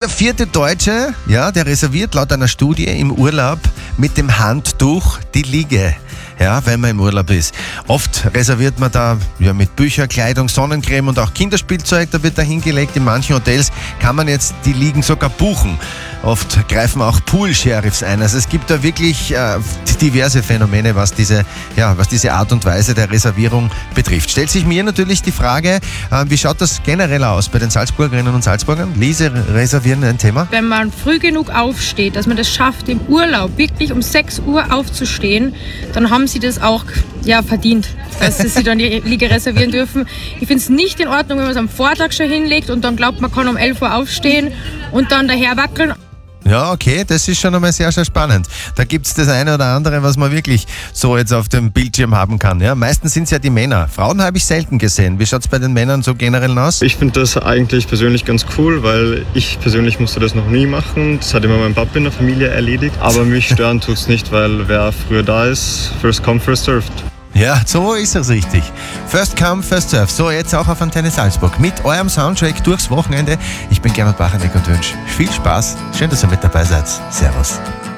vierte Deutsche, ja, der reserviert laut einer Studie im Urlaub mit dem Handtuch die Liege. Ja, wenn man im Urlaub ist. Oft reserviert man da mit Bücher, Kleidung, Sonnencreme und auch Kinderspielzeug. Da wird da hingelegt. In manchen Hotels kann man jetzt die Liegen sogar buchen. Oft greifen auch Pool-Sheriffs ein. Also es gibt da wirklich diverse Phänomene, was diese Art und Weise der Reservierung betrifft. Stellt sich mir natürlich die Frage, wie schaut das generell aus bei den Salzburgerinnen und Salzburgern? Lise, reservieren ein Thema? Wenn man früh genug aufsteht, dass man das schafft, im Urlaub wirklich um 6 Uhr aufzustehen, dann haben sie das auch verdient, dass sie dann die Liege reservieren dürfen. Ich finde es nicht in Ordnung, wenn man es am Vortag schon hinlegt und dann glaubt, man kann um 11 Uhr aufstehen und dann daher wackeln. Ja, okay, das ist schon einmal sehr, sehr spannend. Da gibt es das eine oder andere, was man wirklich so jetzt auf dem Bildschirm haben kann. Ja? Meistens sind es ja die Männer. Frauen habe ich selten gesehen. Wie schaut es bei den Männern so generell aus? Ich finde das eigentlich persönlich ganz cool, weil ich persönlich musste das noch nie machen. Das hat immer mein Papa in der Familie erledigt. Aber mich stören tut es nicht, weil wer früher da ist, first come, first served. Ja, so ist es richtig. First come, first serve. So jetzt auch auf Antenne Salzburg mit eurem Soundtrack durchs Wochenende. Ich bin Gernot Bachanek und wünsche viel Spaß. Schön, dass ihr mit dabei seid. Servus.